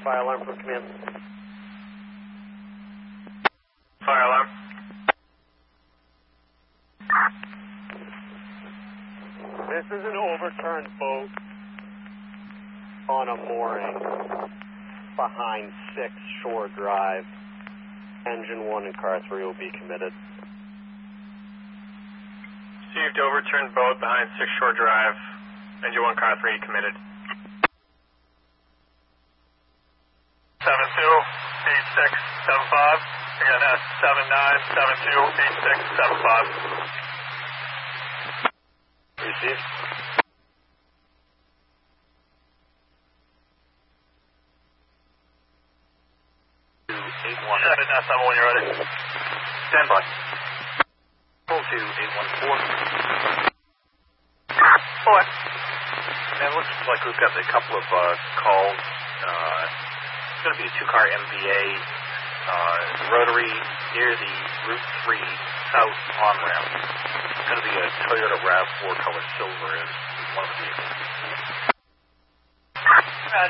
Fire alarm from command. Fire alarm. This is an overturned boat on a mooring behind 6 Shore Drive. Engine 1 and car 3 will be committed. Received overturned boat behind 6 Shore Drive. Engine 1, car 3 committed. 728675. Again, that's 79728675. Received. Set it, SM when you're ready. Stand by. Pull to 814. Boy. And it looks like we've got a couple of calls. It's going to be a 2-car MVA rotary near the Route 3 South on-ramp. It's going to be a Toyota RAV4 color silver is one of the vehicles. And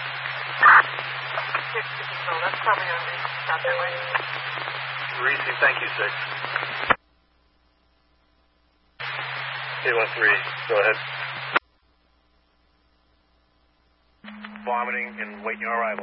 so that's probably going to be not that way. Receive, thank you, 6. 813, go ahead. Vomiting and waiting your arrival.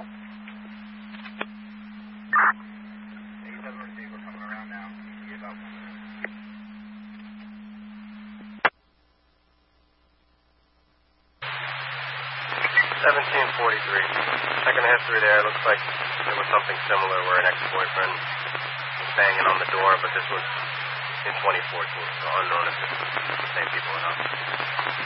1743. Checking the history there, looks like there was something similar where an ex-boyfriend was banging on the door, but this was in 2014, so unknown if it's the same people or not.